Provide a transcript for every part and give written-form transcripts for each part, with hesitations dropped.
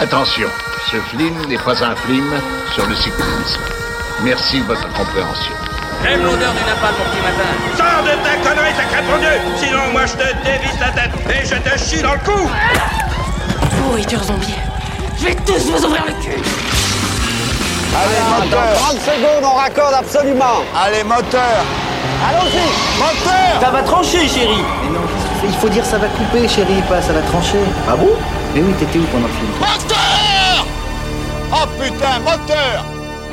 Attention, ce film n'est pas un film sur le cyclisme. Merci de votre compréhension. J'aime l'odeur du napalm, mon petit matin. Sors de ta connerie, sacré bon Dieu! Sinon, moi, je te dévisse la tête et je te chie dans le cou! Pourriture zombie. Je vais tous vous ouvrir le cul. Allez, moteur. Dans 30 secondes, on raccorde absolument. Allez, moteur. Allons-y. Moteur. Ça va trancher, chérie. Mais non, qu'est-ce que tu fais? Il faut dire ça va couper, chérie, pas ça va trancher. Ah bon? Mais oui, t'étais où pendant le film? Moteur. Oh putain, moteur.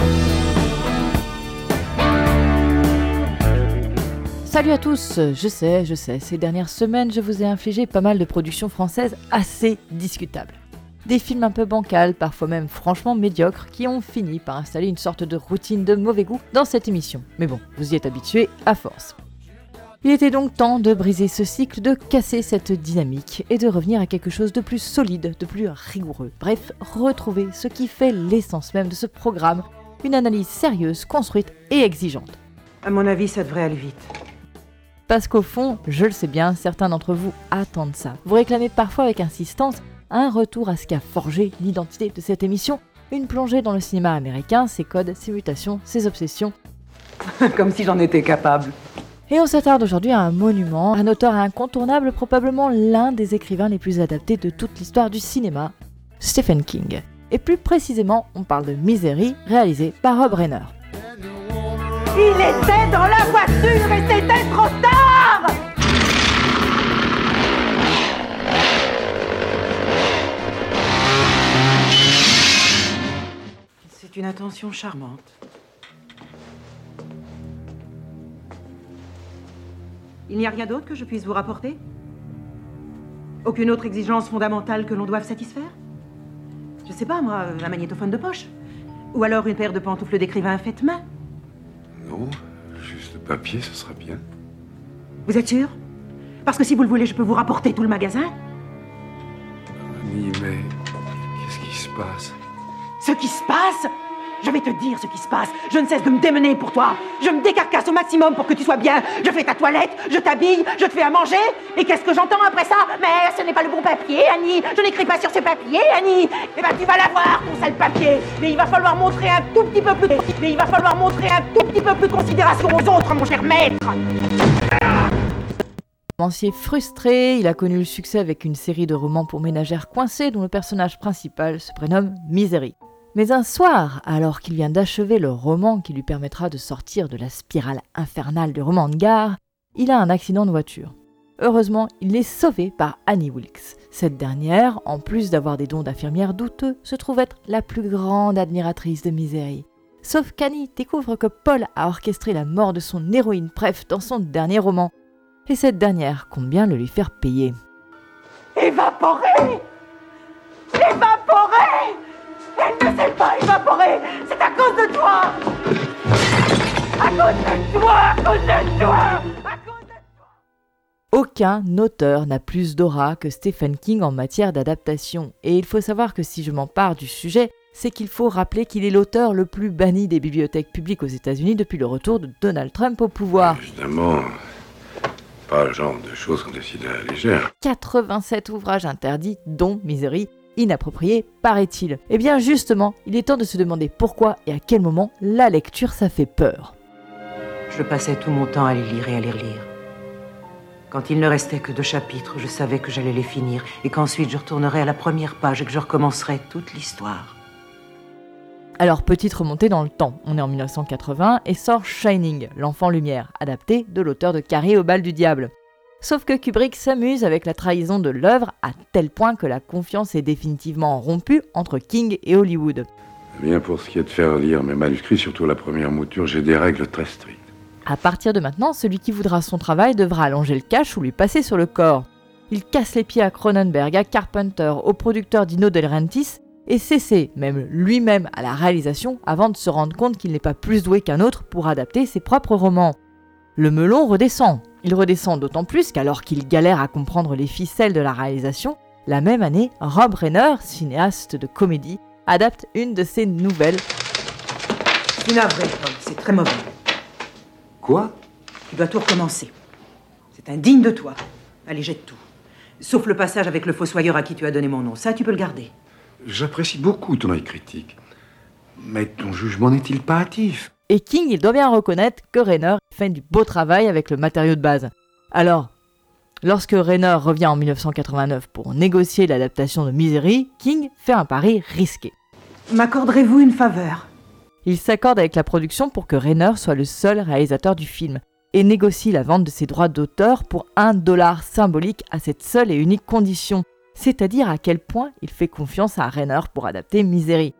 Salut à tous, je sais, ces dernières semaines, je vous ai infligé pas mal de productions françaises assez discutables. Des films un peu bancals, parfois même franchement médiocres, qui ont fini par installer une sorte de routine de mauvais goût dans cette émission. Mais bon, vous y êtes habitués à force. Il était donc temps de briser ce cycle, de casser cette dynamique et de revenir à quelque chose de plus solide, de plus rigoureux. Bref, retrouver ce qui fait l'essence même de ce programme, une analyse sérieuse, construite et exigeante. À mon avis, ça devrait aller vite. Parce qu'au fond, je le sais bien, certains d'entre vous attendent ça. Vous réclamez parfois avec insistance un retour à ce qui a forgé l'identité de cette émission, une plongée dans le cinéma américain, ses codes, ses mutations, ses obsessions. Comme si j'en étais capable. Et on s'attarde aujourd'hui à un monument, un auteur incontournable, probablement l'un des écrivains les plus adaptés de toute l'histoire du cinéma, Stephen King. Et plus précisément, on parle de Misery, réalisé par Rob Reiner. Il était dans la voiture et c'était trop tard! C'est une attention charmante. Il n'y a rien d'autre que je puisse vous rapporter? Aucune autre exigence fondamentale que l'on doive satisfaire? Je sais pas, moi, un magnétophone de poche? Ou alors une paire de pantoufles d'écrivain faites main? Non, juste le papier, ce sera bien. Vous êtes sûr? Parce que si vous le voulez, je peux vous rapporter tout le magasin. Annie, mais qu'est-ce qui se passe? Ce qui se passe? Je vais te dire ce qui se passe. Je ne cesse de me démener pour toi. Je me décarcasse au maximum pour que tu sois bien. Je fais ta toilette, je t'habille, je te fais à manger. Et qu'est-ce que j'entends après ça? Mais ce n'est pas le bon papier, Annie. Je n'écris pas sur ce papier, Annie. Eh ben, tu vas l'avoir, ton sale papier. Mais il va falloir montrer un tout petit peu plus... de considération aux autres, mon cher maître. Romancier frustré, il a connu le succès avec une série de romans pour ménagères coincées dont le personnage principal se prénomme Misery. Mais un soir, alors qu'il vient d'achever le roman qui lui permettra de sortir de la spirale infernale du roman de gare, il a un accident de voiture. Heureusement, il est sauvé par Annie Wilkes. Cette dernière, en plus d'avoir des dons d'infirmière douteux, se trouve être la plus grande admiratrice de Misery. Sauf qu'Annie découvre que Paul a orchestré la mort de son héroïne préf dans son dernier roman. Et cette dernière compte bien le lui faire payer. Évaporer! Elle ne s'est pas évaporée! C'est à cause de toi! À cause de toi! Aucun auteur n'a plus d'aura que Stephen King en matière d'adaptation. Et il faut savoir que si je m'empare du sujet, c'est qu'il faut rappeler qu'il est l'auteur le plus banni des bibliothèques publiques aux États-Unis depuis le retour de Donald Trump au pouvoir. Évidemment, pas le genre de choses qu'on décide à la légère. 87 ouvrages interdits, dont Misery, inapproprié, paraît-il. Eh bien justement, il est temps de se demander pourquoi et à quel moment la lecture ça fait peur. Je passais tout mon temps à les lire et à les relire. Quand il ne restait que 2 chapitres, je savais que j'allais les finir et qu'ensuite je retournerais à la première page et que je recommencerais toute l'histoire. Alors, petite remontée dans le temps, on est en 1980 et sort Shining, l'enfant lumière, adapté de l'auteur de Carré au bal du diable. Sauf que Kubrick s'amuse avec la trahison de l'œuvre à tel point que la confiance est définitivement rompue entre King et Hollywood. Eh bien, pour ce qui est de faire lire mes manuscrits, surtout la première mouture, j'ai des règles très strictes. À partir de maintenant, celui qui voudra son travail devra allonger le cache ou lui passer sur le corps. Il casse les pieds à Cronenberg, à Carpenter, au producteur Dino De Laurentiis, et cesser, même lui-même, à la réalisation avant de se rendre compte qu'il n'est pas plus doué qu'un autre pour adapter ses propres romans. Le melon redescend. Il redescend d'autant plus qu'alors qu'il galère à comprendre les ficelles de la réalisation, la même année, Rob Reiner, cinéaste de comédie, adapte une de ses nouvelles. C'est navré, Paul, c'est très mauvais. Quoi? Tu dois tout recommencer. C'est indigne de toi. Allez, jette tout. Sauf le passage avec le fossoyeur à qui tu as donné mon nom. Ça, tu peux le garder. J'apprécie beaucoup ton œil critique. Mais ton jugement n'est-il pas hâtif? Et King, il doit bien reconnaître que Rainer fait du beau travail avec le matériau de base. Alors, lorsque Rainer revient en 1989 pour négocier l'adaptation de Misery, King fait un pari risqué. M'accorderez-vous une faveur? Il s'accorde avec la production pour que Rainer soit le seul réalisateur du film et négocie la vente de ses droits d'auteur pour $1 symbolique à cette seule et unique condition, c'est-à-dire à quel point il fait confiance à Rainer pour adapter Misery.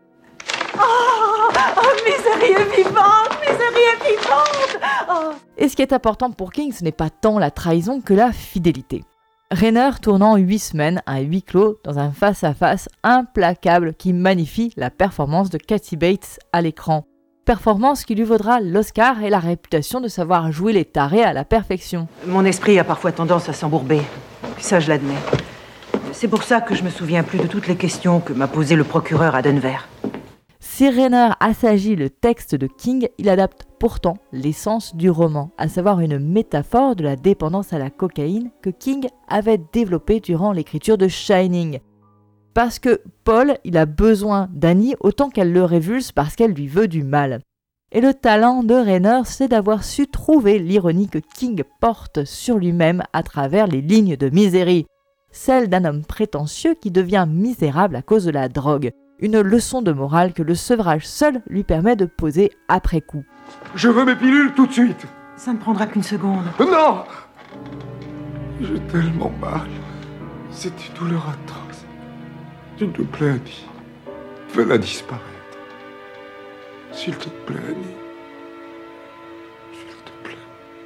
Misery est vivante! Misery est vivante! Oh. Et ce qui est important pour King, ce n'est pas tant la trahison que la fidélité. Rainer tournant 8 semaines à huis clos dans un face-à-face implacable qui magnifie la performance de Kathy Bates à l'écran. Performance qui lui vaudra l'Oscar et la réputation de savoir jouer les tarés à la perfection. Mon esprit a parfois tendance à s'embourber, ça je l'admets. C'est pour ça que je me souviens plus de toutes les questions que m'a posées le procureur à Denver. Si Rainer assagit le texte de King, il adapte pourtant l'essence du roman, à savoir une métaphore de la dépendance à la cocaïne que King avait développée durant l'écriture de Shining. Parce que Paul, il a besoin d'Annie autant qu'elle le révulse parce qu'elle lui veut du mal. Et le talent de Rainer, c'est d'avoir su trouver l'ironie que King porte sur lui-même à travers les lignes de Misery. Celle d'un homme prétentieux qui devient misérable à cause de la drogue. Une leçon de morale que le sevrage seul lui permet de poser après coup. Je veux mes pilules tout de suite. Ça ne prendra qu'une seconde. Non! J'ai tellement mal. C'est une douleur atroce. S'il te plaît, Annie. Fais-la disparaître. S'il te plaît, Annie. S'il te plaît.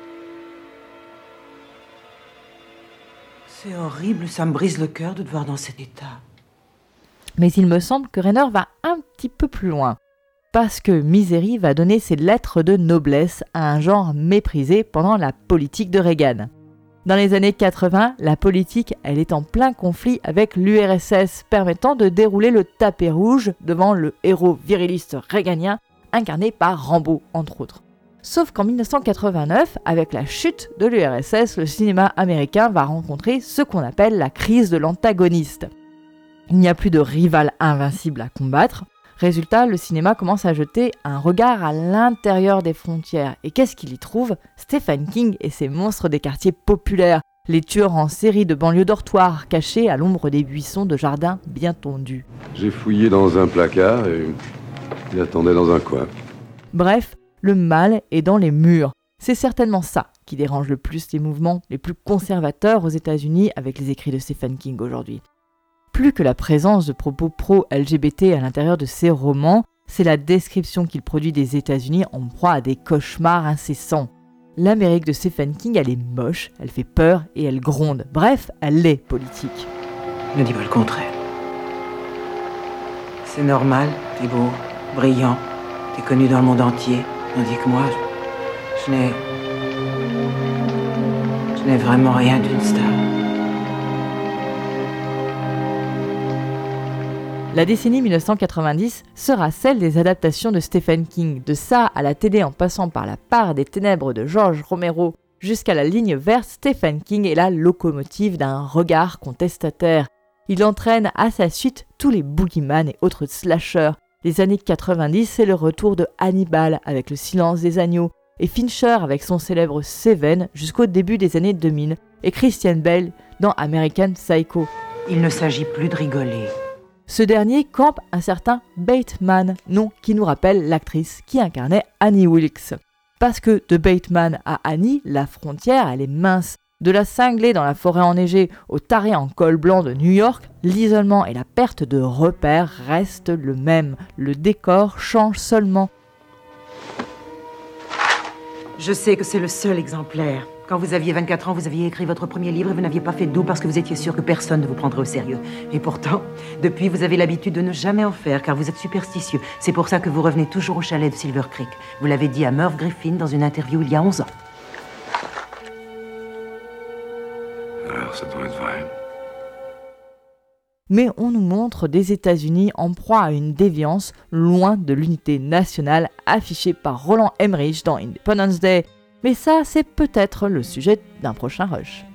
C'est horrible, ça me brise le cœur de te voir dans cet état. Mais il me semble que Rainer va un petit peu plus loin. Parce que Misery va donner ses lettres de noblesse à un genre méprisé pendant la politique de Reagan. Dans les années 80, la politique, elle est en plein conflit avec l'URSS, permettant de dérouler le tapis rouge devant le héros viriliste réganien, incarné par Rambo, entre autres. Sauf qu'en 1989, avec la chute de l'URSS, le cinéma américain va rencontrer ce qu'on appelle la crise de l'antagoniste. Il n'y a plus de rival invincible à combattre. Résultat, le cinéma commence à jeter un regard à l'intérieur des frontières. Et qu'est-ce qu'il y trouve? Stephen King et ses monstres des quartiers populaires, les tueurs en série de banlieues dortoirs cachés à l'ombre des buissons de jardins bien tondus. J'ai fouillé dans un placard et il attendait dans un coin. Bref, le mal est dans les murs. C'est certainement ça qui dérange le plus les mouvements les plus conservateurs aux États-Unis avec les écrits de Stephen King aujourd'hui. Plus que la présence de propos pro-LGBT à l'intérieur de ses romans, c'est la description qu'il produit des États-Unis en proie à des cauchemars incessants. L'Amérique de Stephen King, elle est moche, elle fait peur et elle gronde. Bref, elle est politique. Ne dis pas le contraire. C'est normal, t'es beau, brillant, t'es connu dans le monde entier, tandis que moi, je n'ai vraiment rien d'une star. La décennie 1990 sera celle des adaptations de Stephen King, de ça à la télé en passant par La part des ténèbres de George Romero jusqu'à La ligne verte. Stephen King est la locomotive d'un regard contestataire. Il entraîne à sa suite tous les boogeyman et autres slashers. Les années 90, c'est le retour de Hannibal avec Le silence des agneaux, et Fincher avec son célèbre Seven jusqu'au début des années 2000, et Christian Bale dans American Psycho. Il ne s'agit plus de rigoler. Ce dernier campe un certain Bateman, nom qui nous rappelle l'actrice qui incarnait Annie Wilkes. Parce que de Bateman à Annie, la frontière elle est mince. De la cinglée dans la forêt enneigée au taré en col blanc de New York, l'isolement et la perte de repères restent le même. Le décor change seulement. Je sais que c'est le seul exemplaire. Quand vous aviez 24 ans, vous aviez écrit votre premier livre et vous n'aviez pas fait de doux parce que vous étiez sûr que personne ne vous prendrait au sérieux. Et pourtant, depuis, vous avez l'habitude de ne jamais en faire car vous êtes superstitieux. C'est pour ça que vous revenez toujours au chalet de Silver Creek. Vous l'avez dit à Merv Griffin dans une interview il y a 11 ans. Alors, ça doit être vrai. Mais on nous montre des États-Unis en proie à une déviance loin de l'unité nationale affichée par Roland Emmerich dans Independence Day. Mais ça, c'est peut-être le sujet d'un prochain rush.